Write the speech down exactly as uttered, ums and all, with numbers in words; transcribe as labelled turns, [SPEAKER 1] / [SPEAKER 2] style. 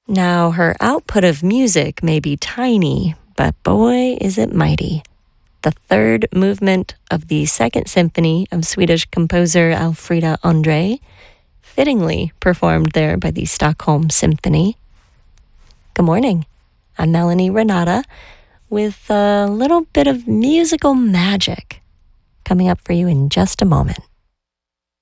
[SPEAKER 1] Now, her output of music may be tiny, but boy, is it mighty. The third movement of the Second Symphony of Swedish composer Alfreda André, fittingly performed there by the Stockholm Symphony. Good morning. I'm Melanie Renata with a little bit of musical magic coming up for you in just a moment.